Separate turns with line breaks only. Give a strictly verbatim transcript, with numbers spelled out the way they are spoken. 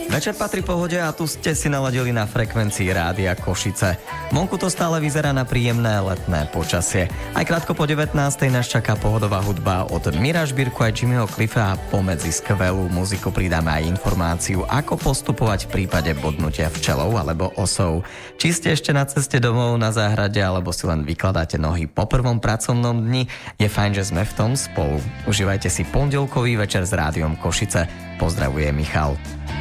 Večer patrí pohode a tu ste si naladili na frekvencii Rádia Košice. Vonku to stále vyzerá na príjemné letné počasie. Aj krátko po devätnástej nás čaká pohodová hudba od Mira Žbírku aj Jimmyho Cliffa a pomedzi skvelú muziku pridáme aj informáciu, ako postupovať v prípade bodnutia včelou alebo osou. Či ste ešte na ceste domov, na záhrade alebo si len vykladáte nohy po prvom pracovnom dni, je fajn, že sme v tom spolu. Užívajte si pondelkový večer s Rádiom Košice. Pozdravuje Michal.